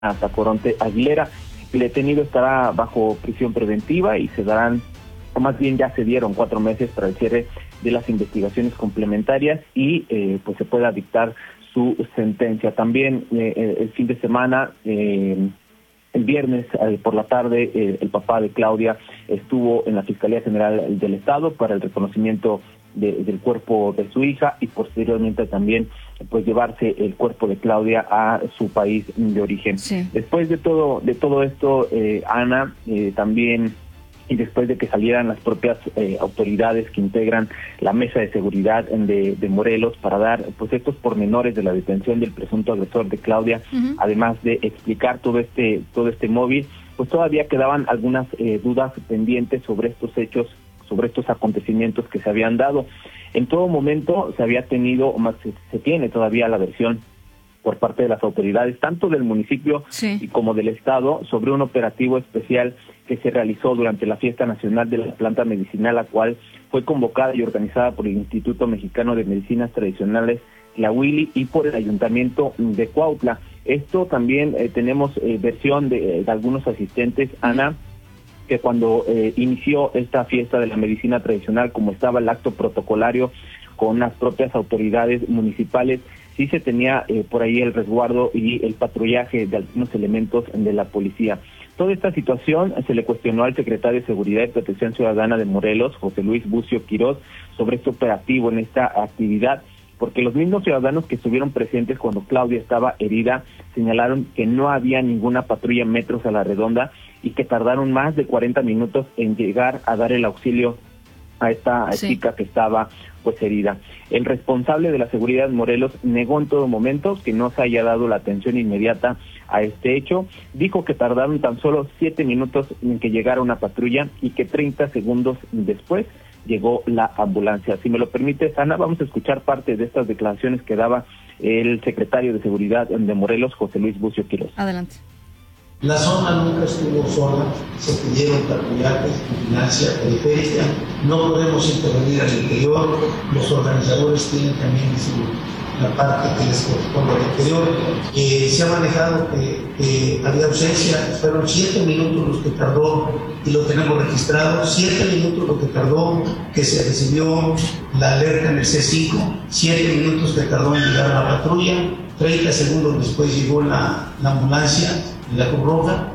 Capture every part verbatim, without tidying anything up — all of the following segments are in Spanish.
a Tacoronte Aguilera. El detenido estará bajo prisión preventiva y se darán, o más bien ya se dieron cuatro meses para el cierre de las investigaciones complementarias y eh, pues se pueda dictar su sentencia. También eh, el fin de semana, eh, el viernes eh, por la tarde, eh, el papá de Claudia estuvo en la Fiscalía General del Estado para el reconocimiento de, del cuerpo de su hija y posteriormente también pues llevarse el cuerpo de Claudia a su país de origen. Sí. Después de todo de todo esto, eh, Ana, eh, también y después de que salieran las propias eh, autoridades que integran la mesa de seguridad de, de Morelos para dar pues estos pormenores de la detención del presunto agresor de Claudia, uh-huh. además de explicar todo este todo este móvil, pues todavía quedaban algunas eh, dudas pendientes sobre estos hechos, sobre estos acontecimientos que se habían dado. En todo momento se había tenido, o más se, se tiene todavía la versión por parte de las autoridades, tanto del municipio sí. y como del estado, sobre un operativo especial que se realizó durante la Fiesta Nacional de la Planta Medicinal, la cual fue convocada y organizada por el Instituto Mexicano de Medicinas Tradicionales, la Willy, y por el Ayuntamiento de Cuautla. Esto también eh, tenemos eh, versión de, de algunos asistentes, Ana, que cuando eh, inició esta fiesta de la medicina tradicional, como estaba el acto protocolario con las propias autoridades municipales, sí se tenía eh, por ahí el resguardo y el patrullaje de algunos elementos de la policía. Toda esta situación se le cuestionó al secretario de Seguridad y Protección Ciudadana de Morelos, José Luis Bucio Quirós, sobre este operativo en esta actividad, porque los mismos ciudadanos que estuvieron presentes cuando Claudia estaba herida señalaron que no había ninguna patrulla metros a la redonda y que tardaron más de cuarenta minutos en llegar a dar el auxilio a esta sí. chica que estaba pues herida. El responsable de la seguridad de Morelos negó en todo momento que no se haya dado la atención inmediata a este hecho. Dijo que tardaron tan solo siete minutos en que llegara una patrulla y que treinta segundos después llegó la ambulancia. Si me lo permite, Ana, vamos a escuchar parte de estas declaraciones que daba el secretario de Seguridad de Morelos, José Luis Bucio Quirós. Adelante. La zona nunca estuvo sola, se pidieron patrullajes, vigilancia periférica, no podemos intervenir al interior, los organizadores tienen también su, la parte que les corresponde al interior. Eh, se ha manejado que, que había ausencia, fueron siete minutos los que tardó, y lo tenemos registrado, siete minutos lo que tardó que se recibió la alerta en el C cinco, siete minutos que tardó en llegar a la patrulla, treinta segundos después llegó la, la ambulancia, la Cruz Roja.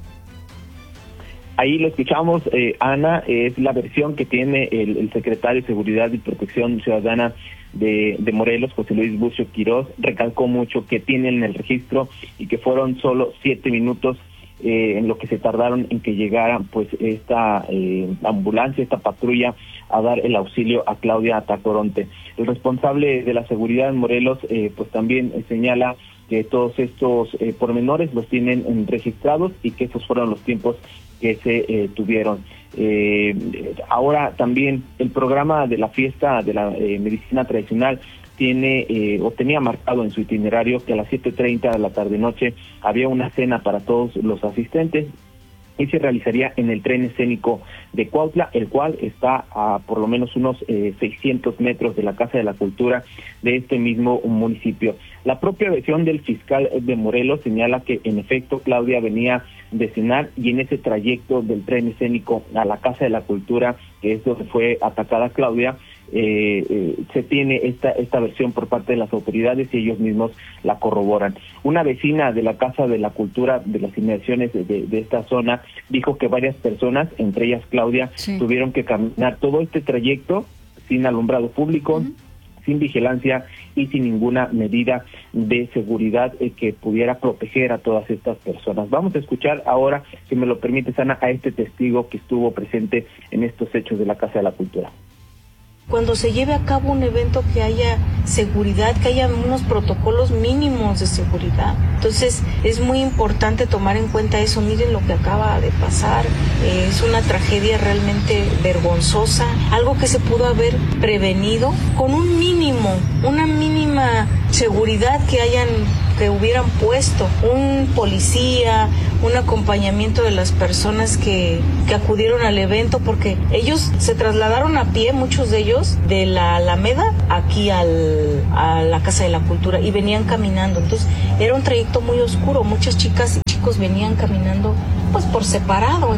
Ahí lo escuchamos, eh, Ana, es la versión que tiene el, el secretario de Seguridad y Protección Ciudadana de, de Morelos, José Luis Bucio Quirós. Recalcó mucho que tienen el registro y que fueron solo siete minutos eh, en lo que se tardaron en que llegara pues esta eh, ambulancia, esta patrulla a dar el auxilio a Claudia Tacoronte. El responsable de la seguridad en Morelos eh, pues también eh, señala que todos estos eh, pormenores los tienen eh, registrados y que esos fueron los tiempos que se eh, tuvieron. Eh, ahora también el programa de la fiesta de la eh, medicina tradicional tiene eh, o tenía marcado en su itinerario que a las siete treinta de la tarde-noche había una cena para todos los asistentes y se realizaría en el tren escénico de Cuautla, el cual está a por lo menos unos eh, seiscientos metros de la Casa de la Cultura de este mismo municipio. La propia versión del fiscal de Morelos señala que en efecto Claudia venía de cenar y en ese trayecto del tren escénico a la Casa de la Cultura, que es donde fue atacada Claudia, eh, eh, se tiene esta esta versión por parte de las autoridades y ellos mismos la corroboran. Una vecina de la Casa de la Cultura de las inmediaciones de, de, de esta zona dijo que varias personas, entre ellas Claudia, sí. tuvieron que caminar todo este trayecto sin alumbrado público, uh-huh. sin vigilancia y sin ninguna medida de seguridad eh, que pudiera proteger a todas estas personas. Vamos a escuchar ahora, si me lo permite, Ana, a este testigo que estuvo presente en estos hechos de la Casa de la Cultura. Cuando se lleve a cabo un evento que haya seguridad, que haya unos protocolos mínimos de seguridad. Entonces es muy importante tomar en cuenta eso. Miren lo que acaba de pasar, eh, es una tragedia realmente vergonzosa, algo que se pudo haber prevenido con un mínimo, una mínima seguridad que hayan que hubieran puesto un policía, un acompañamiento de las personas que, que acudieron al evento, porque ellos se trasladaron a pie, muchos de ellos, de la Alameda aquí al, a la Casa de la Cultura, y venían caminando. Entonces era un trayecto muy oscuro, muchas chicas y chicos venían caminando pues por separado.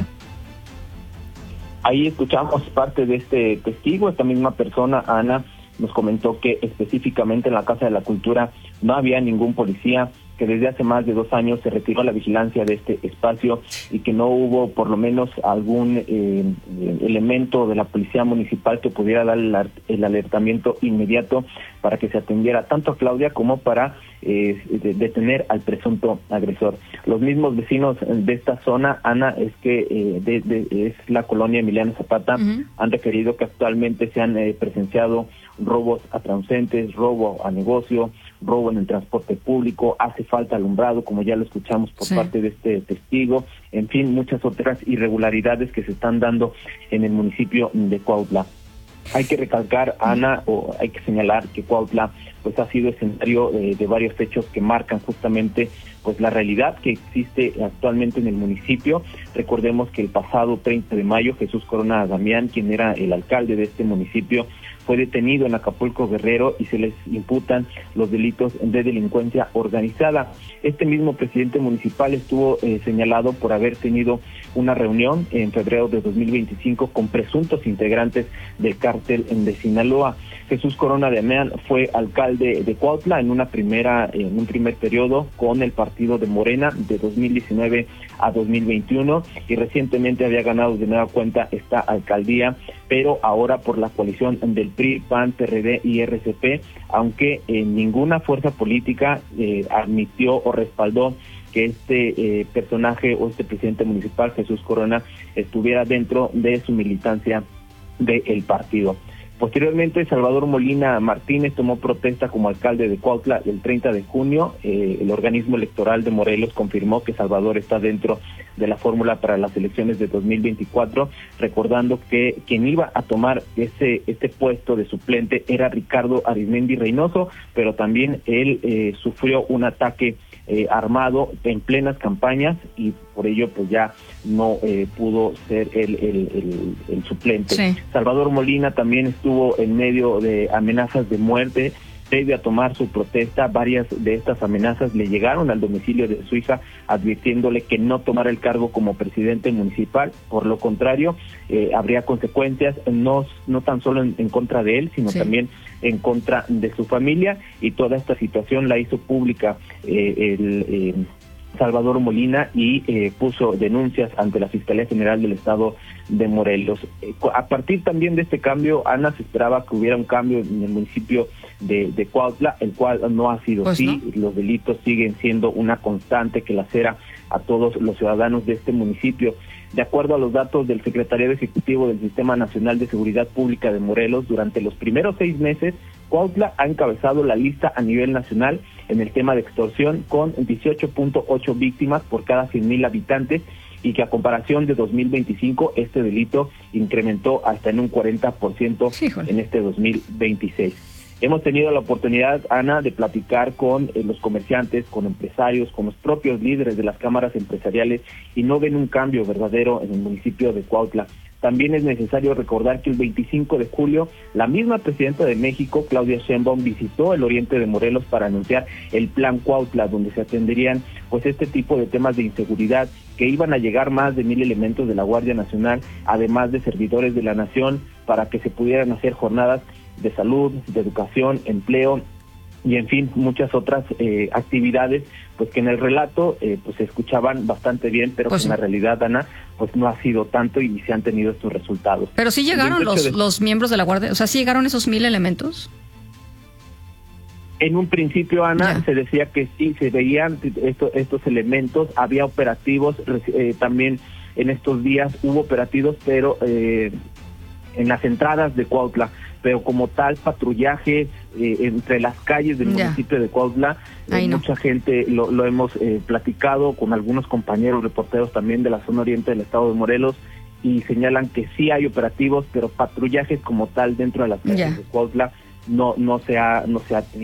Ahí escuchamos parte de este testigo. Esta misma persona, Ana, nos comentó que específicamente en la Casa de la Cultura no había ningún policía, que desde hace más de dos años se retiró la vigilancia de este espacio y que no hubo por lo menos algún eh, elemento de la policía municipal que pudiera dar el, el alertamiento inmediato para que se atendiera tanto a Claudia como para eh, de, detener al presunto agresor. Los mismos vecinos de esta zona, Ana, es que eh, de, de, es la colonia Emiliano Zapata, uh-huh. han referido que actualmente se han eh, presenciado robos a transeúntes, robo a negocio, robo en el transporte público, hace falta alumbrado, como ya lo escuchamos por sí. parte de este testigo, en fin, muchas otras irregularidades que se están dando en el municipio de Cuautla. Hay que recalcar, Ana, o hay que señalar que Cuautla pues ha sido escenario eh, de varios hechos que marcan justamente pues la realidad que existe actualmente en el municipio. Recordemos que el pasado treinta de mayo Jesús Corona Damián, quien era el alcalde de este municipio, fue detenido en Acapulco Guerrero y se les imputan los delitos de delincuencia organizada. Este mismo presidente municipal estuvo eh, señalado por haber tenido una reunión en febrero de dos mil veinticinco con presuntos integrantes del cártel de Sinaloa. Jesús Corona Damián fue alcalde de Cuautla en una primera, en un primer periodo con el partido de Morena de dos mil diecinueve a dos mil veintiuno y recientemente había ganado de nueva cuenta esta alcaldía, pero ahora por la coalición del P R I, P A N, P R D y R C P, aunque eh, ninguna fuerza política eh, admitió o respaldó que este eh, personaje o este presidente municipal, Jesús Corona, estuviera dentro de su militancia del partido. Posteriormente, Salvador Molina Martínez tomó protesta como alcalde de Cuautla el treinta de junio. Eh, el organismo electoral de Morelos confirmó que Salvador está dentro de la fórmula para las elecciones de dos mil veinticuatro, recordando que quien iba a tomar ese este puesto de suplente era Ricardo Arizmendi Reynoso, pero también él eh, sufrió un ataque eh, armado en plenas campañas y por ello pues ya no eh, pudo ser el, el, el, el suplente. Sí. Salvador Molina también estuvo en medio de amenazas de muerte. Previo a tomar su protesta, varias de estas amenazas le llegaron al domicilio de su hija, advirtiéndole que no tomara el cargo como presidente municipal. Por lo contrario, eh, habría consecuencias no, no tan solo en, en contra de él, sino sí. también en contra de su familia, y toda esta situación la hizo pública eh, el... Eh, Salvador Molina y eh, puso denuncias ante la Fiscalía General del Estado de Morelos. Eh, a partir también de este cambio, Ana, se esperaba que hubiera un cambio en el municipio de, de Cuautla, el cual no ha sido pues así. No. Los delitos siguen siendo una constante que lacera a todos los ciudadanos de este municipio. De acuerdo a los datos del Secretariado Ejecutivo del Sistema Nacional de Seguridad Pública de Morelos, durante los primeros seis meses, Cuautla ha encabezado la lista a nivel nacional en el tema de extorsión, con dieciocho punto ocho víctimas por cada cien mil habitantes, y que a comparación de dos mil veinticinco este delito incrementó hasta en un cuarenta por ciento Híjole. En este dos mil veintiséis. Hemos tenido la oportunidad, Ana, de platicar con eh, los comerciantes, con empresarios, con los propios líderes de las cámaras empresariales, y no ven un cambio verdadero en el municipio de Cuautla. También es necesario recordar que el veinticinco de julio, la misma presidenta de México, Claudia Sheinbaum, visitó el oriente de Morelos para anunciar el Plan Cuautla, donde se atenderían pues este tipo de temas de inseguridad, que iban a llegar más de mil elementos de la Guardia Nacional, además de servidores de la Nación, para que se pudieran hacer jornadas de salud, de educación, empleo, y en fin, muchas otras eh, actividades, pues que en el relato eh, pues se escuchaban bastante bien, pero pues que en la realidad, Ana, pues no ha sido tanto y se han tenido estos resultados. Pero sí llegaron los, de... los miembros de la Guardia, o sea, ¿sí llegaron esos mil elementos? En un principio, Ana, yeah. se decía que sí, se veían esto, estos elementos, había operativos, eh, también en estos días hubo operativos, pero eh, en las entradas de Cuautla, pero como tal patrullaje eh, entre las calles del yeah. municipio de Cuautla, eh, no. mucha gente lo, lo hemos eh, platicado con algunos compañeros reporteros también de la zona oriente del estado de Morelos, y señalan que sí hay operativos, pero patrullajes como tal dentro de las calles yeah. de Cuautla no no se ha no se ha tenido.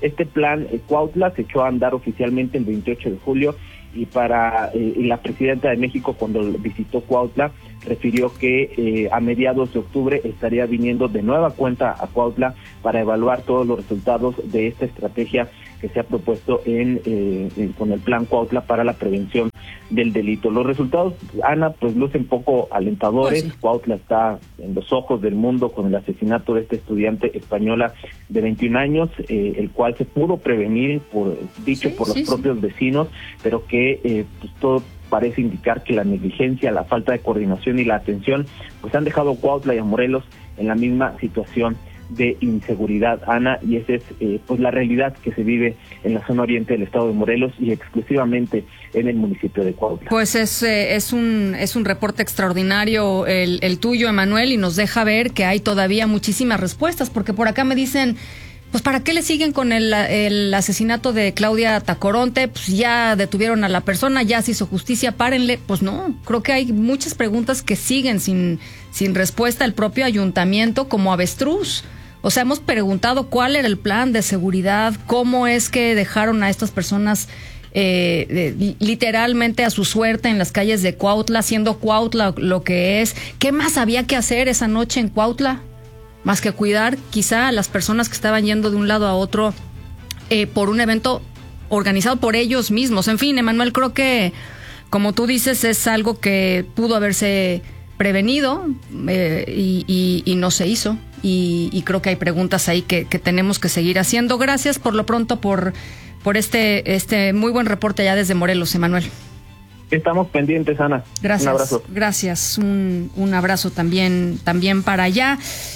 Este plan eh, Cuautla se echó a andar oficialmente el veintiocho de julio y para eh, la presidenta de México, cuando visitó Cuautla, refirió que eh, a mediados de octubre estaría viniendo de nueva cuenta a Cuautla para evaluar todos los resultados de esta estrategia que se ha propuesto en, eh, en con el plan Cuautla para la prevención del delito. Los resultados, Ana, pues lucen poco alentadores. Pues sí. Cuautla está en los ojos del mundo con el asesinato de esta estudiante española de veintiún años, eh, el cual se pudo prevenir, por dicho sí, por los sí, propios sí. vecinos, pero que eh, pues todo parece indicar que la negligencia, la falta de coordinación y la atención, pues han dejado a Cuautla y a Morelos en la misma situación de inseguridad, Ana, y esa es eh, pues la realidad que se vive en la zona oriente del estado de Morelos y exclusivamente en el municipio de Cuautla. Pues es eh, es un es un reporte extraordinario el, el tuyo, Emanuel, y nos deja ver que hay todavía muchísimas respuestas, porque por acá me dicen, pues ¿para qué le siguen con el, el asesinato de Claudia Tacoronte? Pues ya detuvieron a la persona, ya se hizo justicia, párenle. Pues no, creo que hay muchas preguntas que siguen sin, sin respuesta. El propio ayuntamiento como avestruz. O sea, hemos preguntado cuál era el plan de seguridad, cómo es que dejaron a estas personas eh, eh, literalmente a su suerte en las calles de Cuautla, siendo Cuautla lo que es. ¿Qué más había que hacer esa noche en Cuautla? Más que cuidar quizá a las personas que estaban yendo de un lado a otro eh, por un evento organizado por ellos mismos. En fin, Emanuel, creo que, como tú dices, es algo que pudo haberse prevenido eh, y, y, y no se hizo. Y, y creo que hay preguntas ahí que, que tenemos que seguir haciendo. Gracias por lo pronto por, por este, este muy buen reporte allá desde Morelos, Emanuel. Estamos pendientes, Ana. Gracias. Un abrazo. Gracias. Un, un abrazo también, también para allá.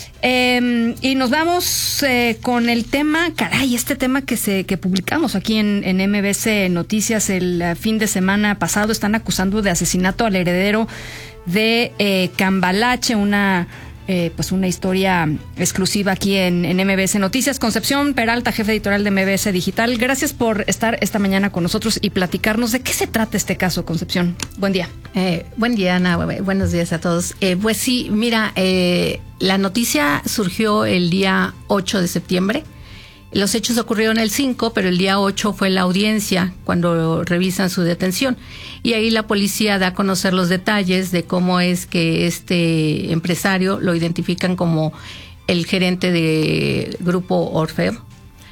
Eh, y nos vamos eh, con el tema, caray, este tema que se que publicamos aquí en, en M B C Noticias el uh, fin de semana pasado. Están acusando de asesinato al heredero de eh, Cambalache, una eh, pues una historia exclusiva aquí en, en M B C Noticias. Concepción Peralta, jefe editorial de M B S Digital, gracias por estar esta mañana con nosotros y platicarnos de qué se trata este caso, Concepción. Buen día. Eh, buen día, Ana. Buenos días a todos. Eh, pues sí, mira, eh, la noticia surgió el día ocho de septiembre. Los hechos ocurrieron el cinco, pero el día ocho fue la audiencia cuando revisan su detención. Y ahí la policía da a conocer los detalles de cómo es que este empresario lo identifican como el gerente de Grupo Orfeo.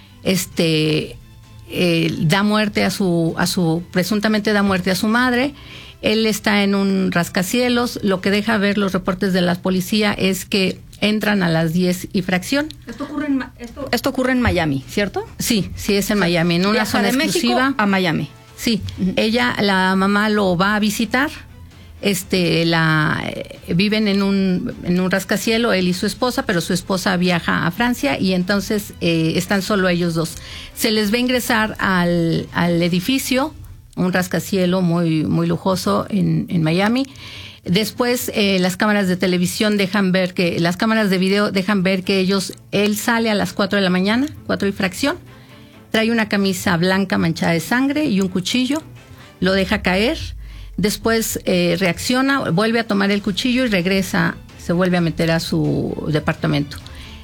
Este eh, da muerte a su, a su, presuntamente da muerte a su madre. Él está en un rascacielos. Lo que deja ver los reportes de la policía es que entran a las diez y fracción. Esto ocurre en, esto, esto ocurre en Miami, ¿cierto? Sí, sí es en Miami, en una zona de exclusiva. México a Miami. Sí, uh-huh. Ella, la mamá lo va a visitar. Este, la eh, viven en un en un rascacielos, él y su esposa, pero su esposa viaja a Francia y entonces eh, están solo ellos dos. Se les ve ingresar al al edificio, un rascacielos muy muy lujoso en en Miami. Después eh, las cámaras de televisión dejan ver que, las cámaras de video dejan ver que ellos, él sale a las cuatro de la mañana, cuatro y fracción, trae una camisa blanca manchada de sangre y un cuchillo, lo deja caer, después eh, reacciona, vuelve a tomar el cuchillo y regresa, se vuelve a meter a su departamento.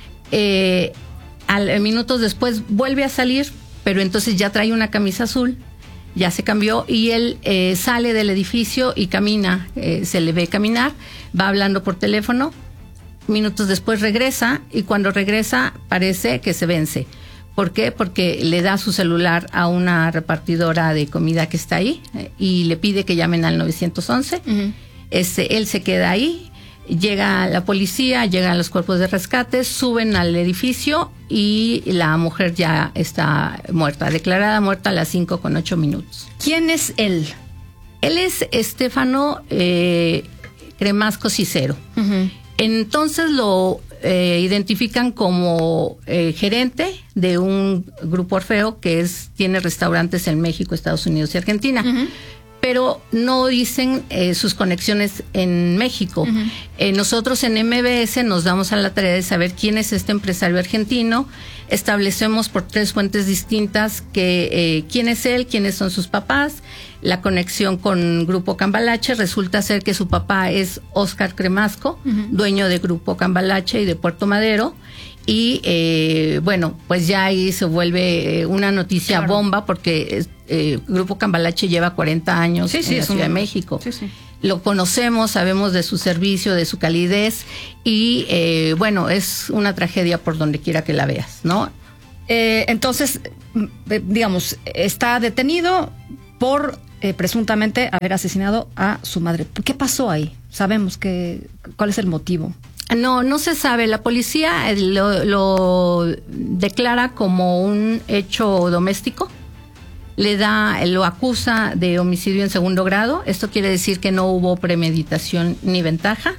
Eh, al, minutos después vuelve a salir, pero entonces ya trae una camisa azul, ya se cambió y él eh, sale del edificio y camina, eh, se le ve caminar, va hablando por teléfono, minutos después regresa y cuando regresa parece que se vence. ¿Por qué? Porque le da su celular a una repartidora de comida que está ahí eh, y le pide que llamen al nueve once. Uh-huh. Este, él se queda ahí, llega la policía, llegan los cuerpos de rescate, suben al edificio y la mujer ya está muerta, declarada muerta a las cinco con ocho minutos. ¿Quién es él? Él es Estefano eh, Cremasco Cicero. Uh-huh. Entonces lo eh, identifican como eh, gerente de un grupo Orfeo que es tiene restaurantes en México, Estados Unidos y Argentina. Uh-huh. Pero no dicen eh, sus conexiones en México. Uh-huh. Eh, nosotros en M B S nos damos a la tarea de saber quién es este empresario argentino. Establecemos por tres fuentes distintas que eh, quién es él, quiénes son sus papás, la conexión con Grupo Cambalache. Resulta ser que su papá es Óscar Cremasco, uh-huh. dueño de Grupo Cambalache y de Puerto Madero, Y eh, bueno, pues ya ahí se vuelve una noticia claro. bomba, porque eh, Grupo Cambalache lleva cuarenta años sí, sí, en la Ciudad un... de México. Sí, sí. Lo conocemos, sabemos de su servicio, de su calidez, y eh, bueno, es una tragedia por donde quiera que la veas, ¿no? Eh, entonces, digamos, está detenido por eh, presuntamente haber asesinado a su madre. ¿Qué pasó ahí? Sabemos que, ¿cuál es el motivo? No, no se sabe. La policía lo, lo declara como un hecho doméstico. Le da, lo acusa de homicidio en segundo grado. Esto quiere decir que no hubo premeditación ni ventaja.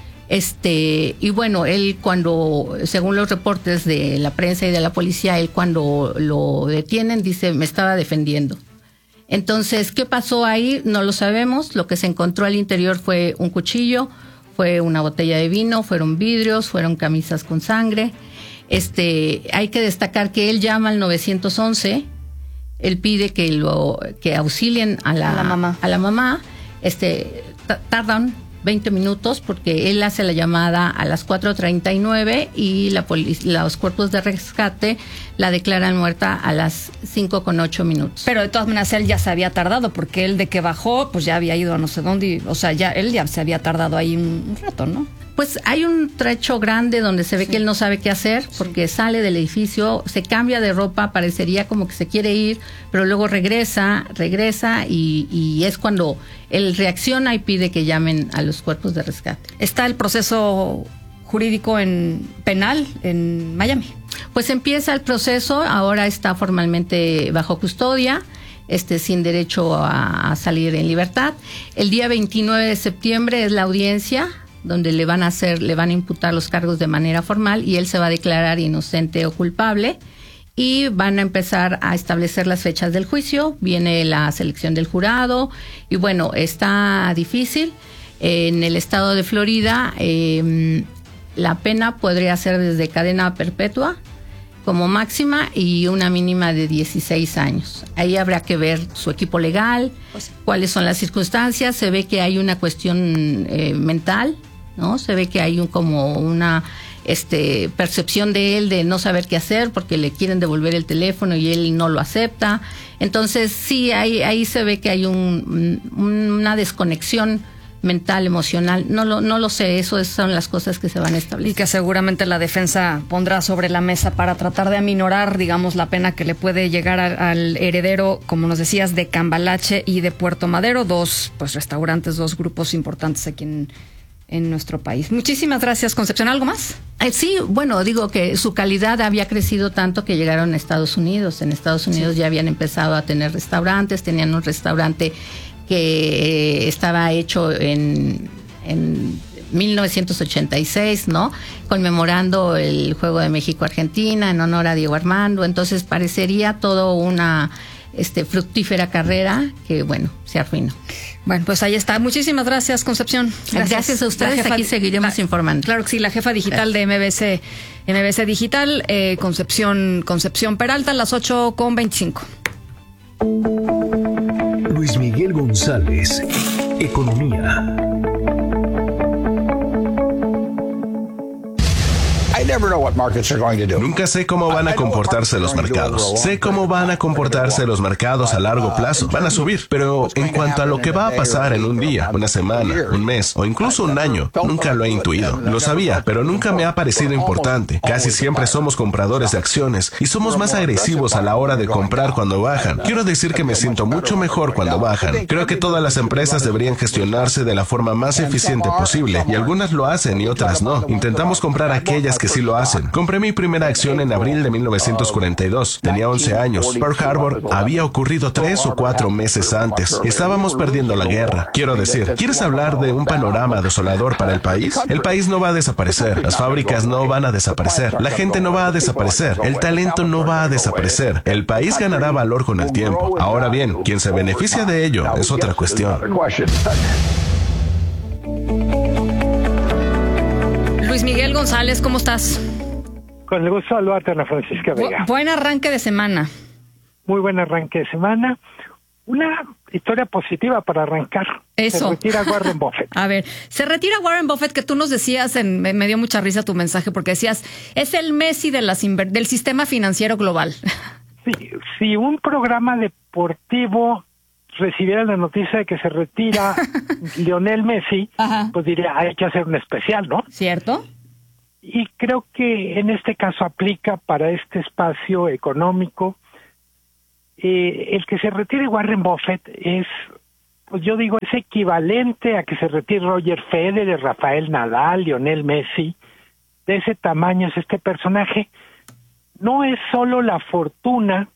Este, y bueno, él cuando, según los reportes de la prensa y de la policía, él cuando lo detienen dice, me estaba defendiendo. Entonces, ¿qué pasó ahí? No lo sabemos. Lo que se encontró al interior fue un cuchillo, fue una botella de vino, fueron vidrios, fueron camisas con sangre. Este, hay que destacar que él llama al nueve once, él pide que lo que auxilien a la, a la mamá. A la mamá. Este, tardan veinte minutos porque él hace la llamada a las cuatro treinta y nueve y la los cuerpos de rescate la declaran muerta a las cinco con ocho minutos. Pero de todas maneras él ya se había tardado, porque él de que bajó pues ya había ido a no sé dónde, y, o sea, ya él ya se había tardado ahí un, un rato, ¿no? Pues hay un trecho grande donde se ve sí. que él no sabe qué hacer, porque sí. sale del edificio, se cambia de ropa, parecería como que se quiere ir, pero luego regresa, regresa y, y es cuando él reacciona y pide que llamen a los cuerpos de rescate. ¿Está el proceso jurídico en penal en Miami? Pues empieza el proceso, ahora está formalmente bajo custodia, este sin derecho a, a salir en libertad. El día veintinueve de septiembre es la audiencia, donde le van a hacer, le van a imputar los cargos de manera formal y él se va a declarar inocente o culpable y van a empezar a establecer las fechas del juicio, viene la selección del jurado y bueno, está difícil. En el estado de Florida eh, la pena podría ser desde cadena perpetua como máxima y una mínima de dieciséis años. Ahí habrá que ver su equipo legal, cuáles son las circunstancias, se ve que hay una cuestión eh, mental, ¿no? Se ve que hay un, como una este, percepción de él de no saber qué hacer porque le quieren devolver el teléfono y él no lo acepta. Entonces sí, ahí, ahí se ve que hay un, una desconexión mental, emocional, no lo, no lo sé, eso son las cosas que se van a establecer. Y que seguramente la defensa pondrá sobre la mesa para tratar de aminorar, digamos, la pena que le puede llegar a, al heredero, como nos decías, de Cambalache y de Puerto Madero, dos pues restaurantes, dos grupos importantes aquí en, en nuestro país. Muchísimas gracias, Concepción. ¿Algo más? Eh, sí, bueno, digo que su calidad había crecido tanto que llegaron a Estados Unidos. En Estados Unidos sí. ya habían empezado a tener restaurantes, tenían un restaurante que eh, estaba hecho en, en mil novecientos ochenta y seis, ¿no? Conmemorando el Juego de México-Argentina en honor a Diego Armando. Entonces parecería todo una este, fructífera carrera que, bueno, se arruinó. Bueno, pues ahí está. Muchísimas gracias, Concepción. Gracias, gracias a ustedes. Jefa, aquí seguiremos la, informando. Claro que sí, la jefa digital gracias. de M B C, M B C Digital, eh, Concepción, Concepción Peralta, a las ocho con veinticinco. Luis Miguel González, Economía. Nunca sé cómo van a comportarse los mercados. Sé cómo van a comportarse los mercados a largo plazo. Van a subir. Pero en cuanto a lo que va a pasar en un día, una semana, un mes o incluso un año, nunca lo he intuido. Lo sabía, pero nunca me ha parecido importante. Casi siempre somos compradores de acciones y somos más agresivos a la hora de comprar cuando bajan. Quiero decir que me siento mucho mejor cuando bajan. Creo que todas las empresas deberían gestionarse de la forma más eficiente posible y algunas lo hacen y otras no. Intentamos comprar aquellas que sí lo hacen. Compré mi primera acción en abril de mil novecientos cuarenta y dos. Tenía once años. Pearl Harbor había ocurrido tres o cuatro meses antes. Estábamos perdiendo la guerra. Quiero decir, ¿quieres hablar de un panorama desolador para el país? El país no va a desaparecer. Las fábricas no van a desaparecer. La gente no va a desaparecer. El talento no va a desaparecer. El país ganará valor con el tiempo. Ahora bien, quien se beneficia de ello es otra cuestión. Luis Miguel González, ¿cómo estás? Con el gusto de saludarte, Ana Francisca Vega. Bu- buen arranque de semana. Muy buen arranque de semana. Una historia positiva para arrancar. Eso. Se retira Warren Buffett. A ver, se retira Warren Buffett, que tú nos decías, en, me, me dio mucha risa tu mensaje, porque decías, es el Messi de las inver- del sistema financiero global. Sí, si un programa deportivo recibiera la noticia de que se retira Lionel Messi, Ajá. pues diría, hay que hacer un especial, ¿no? ¿Cierto? Y creo que en este caso aplica para este espacio económico. Eh, el que se retire Warren Buffett es, pues yo digo, es equivalente a que se retire Roger Federer, Rafael Nadal, Lionel Messi. De ese tamaño es este personaje. No es solo la fortuna,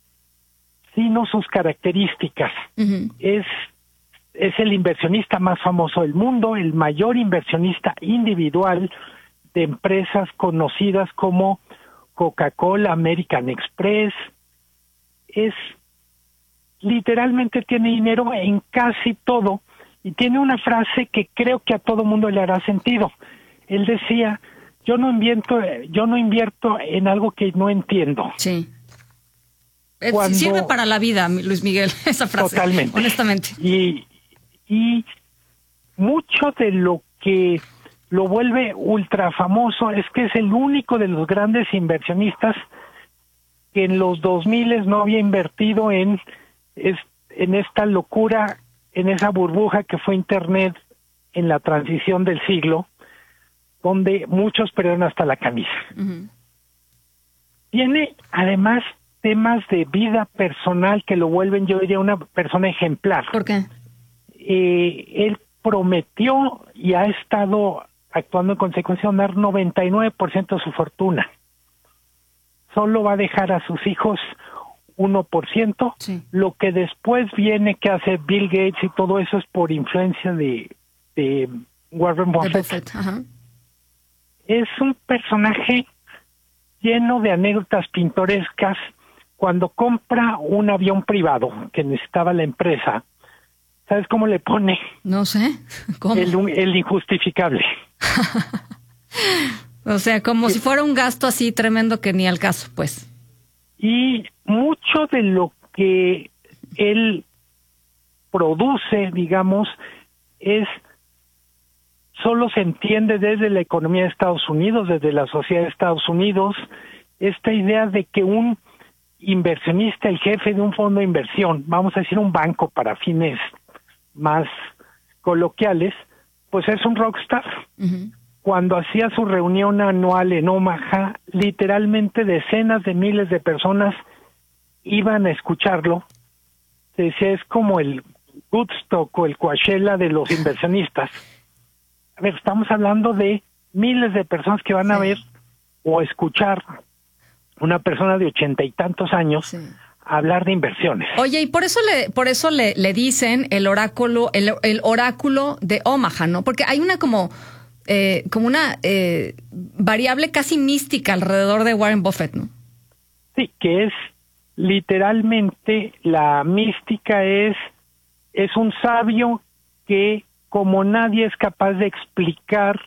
sino sus características. Uh-huh. Es, es el inversionista más famoso del mundo, el mayor inversionista individual de empresas conocidas como Coca-Cola, American Express. Es, literalmente tiene dinero en casi todo, y tiene una frase que creo que a todo mundo le hará sentido. Él decía, yo no invierto, yo no invierto en algo que no entiendo. Sí. Cuando, sirve para la vida, Luis Miguel, esa frase. Totalmente. Honestamente. Y, y mucho de lo que lo vuelve ultra famoso es que es el único de los grandes inversionistas que en los dos mil no había invertido en, es, en esta locura, en esa burbuja que fue Internet en la transición del siglo, donde muchos perdieron hasta la camisa. Uh-huh. Tiene además temas de vida personal que lo vuelven, yo diría, una persona ejemplar. ¿Por qué? Eh, él prometió y ha estado actuando en consecuencia de donar noventa y nueve por ciento de su fortuna. Solo va a dejar a sus hijos uno por ciento. Sí. Lo que después viene que hace Bill Gates y todo eso es por influencia de, de Warren Buffett. De Buffett. Ajá. Es un personaje lleno de anécdotas pintorescas. Cuando compra un avión privado que necesitaba la empresa, ¿sabes cómo le pone? No sé. ¿Cómo? El, el injustificable. O sea, como sí. si fuera un gasto así tremendo que ni al caso, pues. Y mucho de lo que él produce, digamos, es solo se entiende desde la economía de Estados Unidos, desde la sociedad de Estados Unidos, esta idea de que un inversionista, el jefe de un fondo de inversión, vamos a decir un banco para fines más coloquiales, pues es un rockstar. Uh-huh. Cuando hacía su reunión anual en Omaha, literalmente decenas de miles de personas iban a escucharlo. Se decía, es como el Woodstock o el Coachella de los inversionistas. A ver, estamos hablando de miles de personas que van sí. a ver o escuchar una persona de ochenta y tantos años sí. hablar de inversiones. Oye, y por eso le, por eso le, le dicen el oráculo, el, el oráculo de Omaha, ¿no? Porque hay una como, eh, como una eh, variable casi mística alrededor de Warren Buffett, ¿no? Sí, que es literalmente la mística es, es un sabio que como nadie es capaz de explicar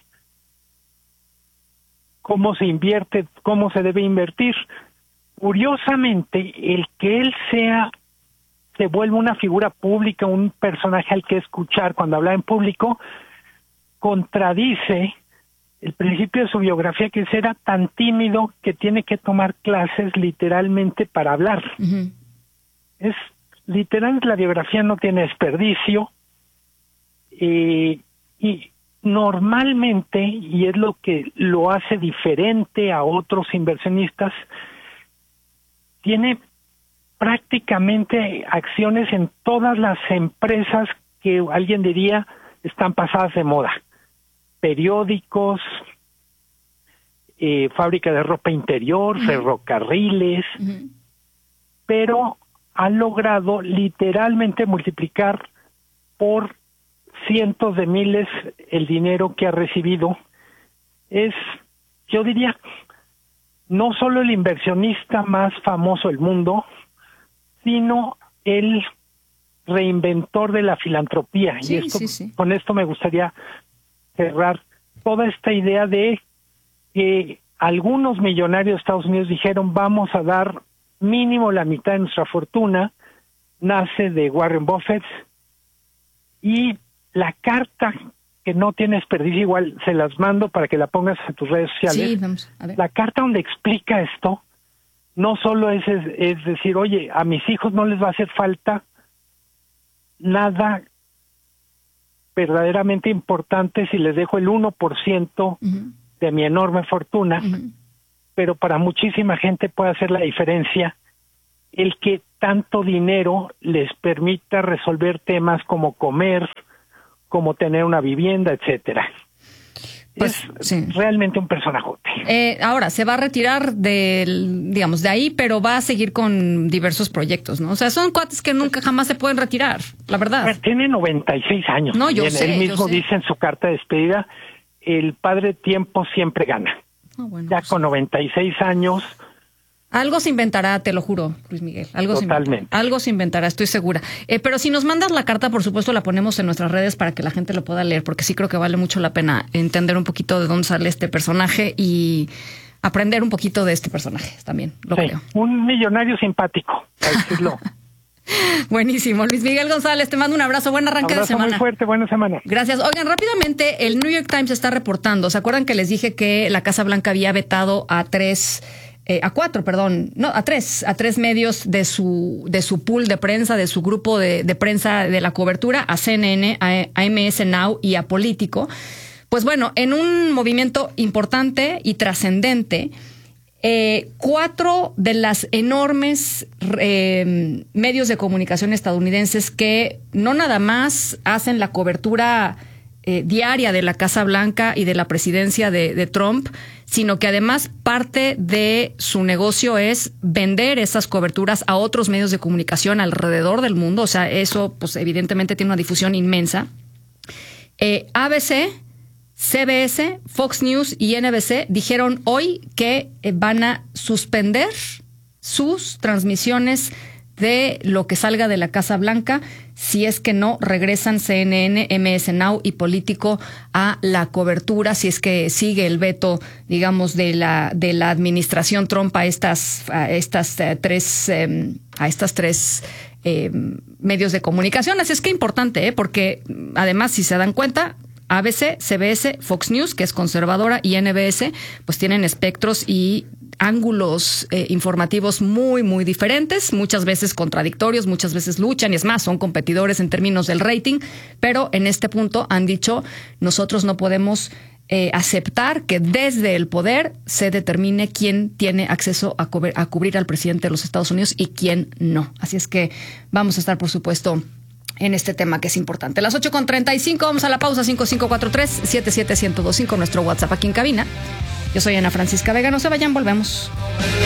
cómo se invierte, cómo se debe invertir. Curiosamente, el que él sea, se vuelva una figura pública, un personaje al que escuchar cuando habla en público, contradice el principio de su biografía, que era tan tímido que tiene que tomar clases literalmente para hablar. Uh-huh. Es literalmente, la biografía no tiene desperdicio, eh, y normalmente, y es lo que lo hace diferente a otros inversionistas, tiene prácticamente acciones en todas las empresas que alguien diría están pasadas de moda. Periódicos, eh, fábrica de ropa interior, uh-huh. ferrocarriles, uh-huh. pero ha logrado literalmente multiplicar por cientos de miles el dinero que ha recibido. Es, yo diría, no solo el inversionista más famoso del mundo, sino el reinventor de la filantropía. Sí, y esto, sí, sí. con esto me gustaría cerrar toda esta idea de que algunos millonarios de Estados Unidos dijeron, vamos a dar mínimo la mitad de nuestra fortuna. nace de Warren Buffett, y la carta que no tiene desperdicio, igual se las mando para que la pongas en tus redes sociales. Sí, vamos a ver. La carta donde explica esto, no solo es, es, es decir, oye, a mis hijos no les va a hacer falta nada verdaderamente importante si les dejo el uno por ciento uh-huh. de mi enorme fortuna, uh-huh. pero para muchísima gente puede hacer la diferencia el que tanto dinero les permita resolver temas como comer, como tener una vivienda, etcétera. Pues, es sí. realmente un personajote. Eh, ahora, se va a retirar del, digamos, de ahí, pero va a seguir con diversos proyectos, ¿no? O sea, son cuates que nunca jamás se pueden retirar, la verdad. Bueno, tiene noventa y seis años. No, yo sé, él mismo yo sé. dice en su carta de despedida, el padre tiempo siempre gana. Oh, bueno, ya pues, con noventa y seis años... Algo se inventará, te lo juro, Luis Miguel. Algo Totalmente. Se inventará, algo se inventará, estoy segura. Eh, pero si nos mandas la carta, por supuesto, la ponemos en nuestras redes para que la gente lo pueda leer, porque sí creo que vale mucho la pena entender un poquito de dónde sale este personaje y aprender un poquito de este personaje también, lo sí, creo. Un millonario simpático, para decirlo. Buenísimo. Luis Miguel González, te mando un abrazo. Buen arranque abrazo de semana. Muy fuerte, buena semana. Gracias. Oigan, rápidamente, el New York Times está reportando. ¿Se acuerdan que les dije que la Casa Blanca había vetado a tres... Eh, a cuatro, perdón, no, a tres, a tres medios de su, de su pool de prensa, de su grupo de, de prensa de la cobertura, a C N N, a, a M S Now y a Político? Pues bueno, en un movimiento importante y trascendente, eh, cuatro de las enormes eh, medios de comunicación estadounidenses que no nada más hacen la cobertura Eh, diaria de la Casa Blanca y de la presidencia de, de Trump, sino que además parte de su negocio es vender esas coberturas a otros medios de comunicación alrededor del mundo. O sea, eso pues evidentemente tiene una difusión inmensa. Eh, A B C, C B S, Fox News y N B C dijeron hoy que eh, van a suspender sus transmisiones de lo que salga de la Casa Blanca, si es que no regresan C N N, M S Now y Político a la cobertura, si es que sigue el veto, digamos, de la de la administración Trump a estas a estas eh, tres eh, a estas tres eh, medios de comunicación. Así es que importante, ¿eh? Porque además, si se dan cuenta, A B C, C B S, Fox News, que es conservadora, y N B S, pues tienen espectros y ángulos eh, informativos muy, muy diferentes, muchas veces contradictorios, muchas veces luchan, y es más, son competidores en términos del rating, pero en este punto han dicho, nosotros no podemos eh, aceptar que desde el poder se determine quién tiene acceso a, cubrir, a cubrir al presidente de los Estados Unidos y quién no. Así es que vamos a estar, por supuesto, en este tema que es importante. Las ocho con treinta y cinco, vamos a la pausa. Cinco cinco cuatro tres, siete siete uno cero dos cinco, nuestro WhatsApp aquí en cabina. Yo soy Ana Francisca Vega, no se vayan, volvemos.